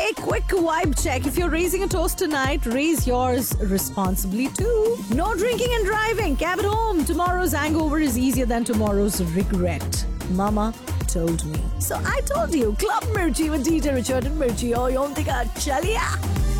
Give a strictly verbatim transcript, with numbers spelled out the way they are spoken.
Hey, quick vibe check. If you're raising a toast tonight, raise yours responsibly too. No drinking and driving. Cab at home. Tomorrow's hangover is easier than tomorrow's regret. Mama told me. So I told you, Club Mirchi with D J Richard and Mirchi. Oh, you don't think I chaliya?